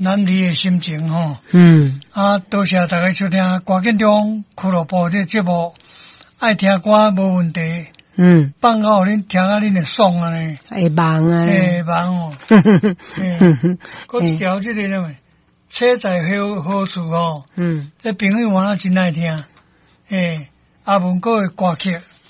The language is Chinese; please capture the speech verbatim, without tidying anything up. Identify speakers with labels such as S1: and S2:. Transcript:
S1: 咱你的心情吼。
S2: 嗯，
S1: 啊，多谢大家收听歌建中俱乐部这节目，爱听歌无问题。
S2: 嗯，
S1: 放好恁听啊，恁会爽啊呢，
S2: 会忙啊，
S1: 会忙哦。
S2: 嗯，
S1: 搁一条这个了没？车载好好处哦。
S2: 嗯，
S1: 这朋友我真爱听。诶，阿文哥的歌曲。